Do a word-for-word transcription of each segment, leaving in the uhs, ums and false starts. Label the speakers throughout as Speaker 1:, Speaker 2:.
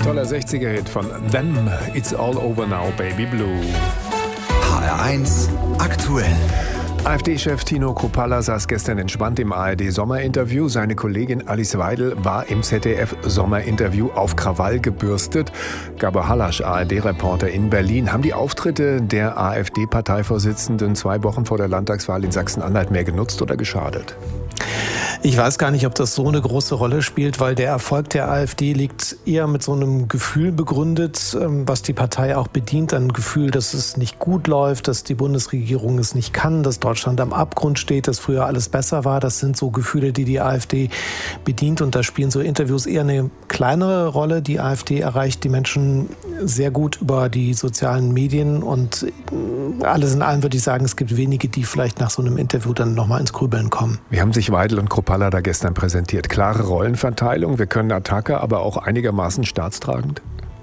Speaker 1: Toller sechziger-Hit von Them, It's All Over Now, Baby Blue.
Speaker 2: H R eins aktuell.
Speaker 1: AfD-Chef Tino Kruppalla saß gestern entspannt im A R D-Sommerinterview. Seine Kollegin Alice Weidel war im Z D F-Sommerinterview auf Krawall gebürstet. Gabor Halasch, A R D-Reporter in Berlin. Haben die Auftritte der AfD-Parteivorsitzenden zwei Wochen vor der Landtagswahl in Sachsen-Anhalt mehr genutzt oder geschadet?
Speaker 3: Ich weiß gar nicht, ob das so eine große Rolle spielt, weil der Erfolg der AfD liegt eher mit so einem Gefühl begründet, was die Partei auch bedient. Ein Gefühl, dass es nicht gut läuft, dass die Bundesregierung es nicht kann, dass Deutschland am Abgrund steht, dass früher alles besser war. Das sind so Gefühle, die die AfD bedient. Und da spielen so Interviews eher eine kleinere Rolle. Die AfD erreicht die Menschen sehr gut über die sozialen Medien. Und alles in allem würde ich sagen, es gibt wenige, die vielleicht nach so einem Interview dann nochmal ins Grübeln kommen.
Speaker 1: Wie haben sich Weidel und Kruppalla da gestern präsentiert? Klare Rollenverteilung, wir können Attacke, aber auch einigermaßen staatstragend?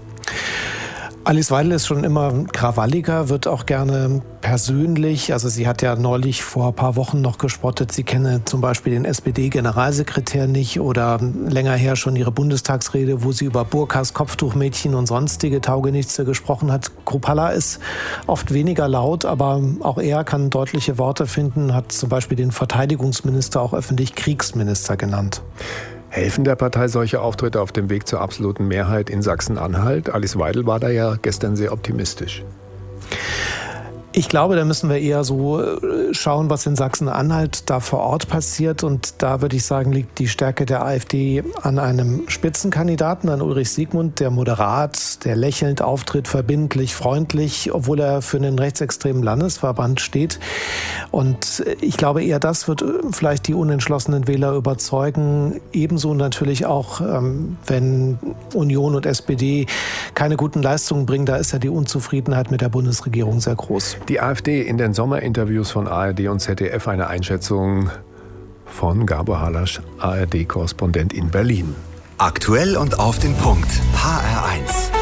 Speaker 3: Alice Weidel ist schon immer krawalliger, wird auch gerne persönlich. Also sie hat ja neulich vor ein paar Wochen noch gespottet, sie kenne zum Beispiel den S P D-Generalsekretär nicht oder länger her schon ihre Bundestagsrede, wo sie über Burkas, Kopftuchmädchen und sonstige Taugenichtse gesprochen hat. Kruppalla ist oft weniger laut, aber auch er kann deutliche Worte finden, hat zum Beispiel den Verteidigungsminister auch öffentlich Kriegsminister genannt.
Speaker 1: Helfen der Partei solche Auftritte auf dem Weg zur absoluten Mehrheit in Sachsen-Anhalt? Alice Weidel war da ja gestern sehr optimistisch.
Speaker 3: Ich glaube, da müssen wir eher so schauen, was in Sachsen-Anhalt da vor Ort passiert. Und da würde ich sagen, liegt die Stärke der AfD an einem Spitzenkandidaten, an Ulrich Siegmund, der moderat, der lächelnd auftritt, verbindlich, freundlich, obwohl er für einen rechtsextremen Landesverband steht. Und ich glaube, eher das wird vielleicht die unentschlossenen Wähler überzeugen. Ebenso natürlich auch, wenn Union und S P D keine guten Leistungen bringen, da ist ja die Unzufriedenheit mit der Bundesregierung sehr groß.
Speaker 1: Die AfD in den Sommerinterviews von A R D und Z D F, eine Einschätzung von Gabor Halasch, A R D-Korrespondent in Berlin.
Speaker 2: Aktuell und auf den Punkt. H R eins.